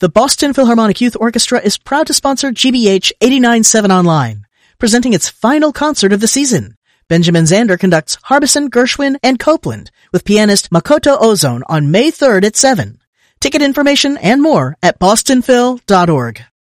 The Boston Philharmonic Youth Orchestra is proud to sponsor GBH 89.7 Online, presenting its final concert of the season. Benjamin Zander conducts Harbison, Gershwin, and Copeland with pianist Makoto Ozone on May 3rd at 7. Ticket information and more at bostonphil.org.